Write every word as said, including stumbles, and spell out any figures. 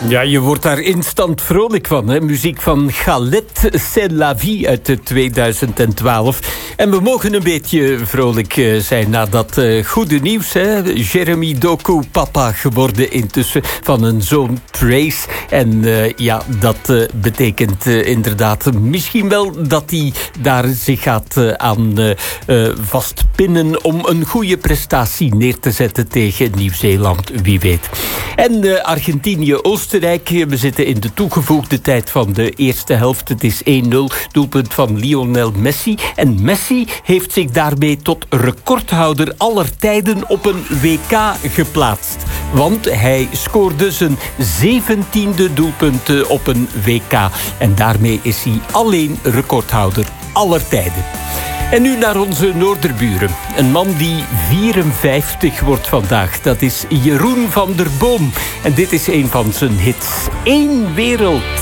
Ja, je wordt daar instant vrolijk van, hè? Muziek van Galette, C'est la vie uit tweeduizend twaalf. En we mogen een beetje vrolijk uh, zijn na dat uh, goede nieuws, hè? Jeremy Doku papa geworden intussen van een zoon Trace. En uh, ja, dat uh, betekent uh, inderdaad misschien wel dat hij daar zich gaat uh, aan uh, uh, vastpinnen om een goede prestatie neer te zetten tegen Nieuw-Zeeland, wie weet. En uh, Argentinië-Oostenrijk, we zitten in de toegevoegde tijd van de eerste helft. Het is één nul, doelpunt van Lionel Messi. En Messi heeft zich daarmee tot recordhouder aller tijden op een W K geplaatst. Want hij scoorde zijn zeventiende doelpunt op een W K. En daarmee is hij alleen recordhouder aller tijden. En nu naar onze noorderburen. Een man die vierenvijftig wordt vandaag. Dat is Jeroen van der Boom. En dit is een van zijn hits. Eén wereld.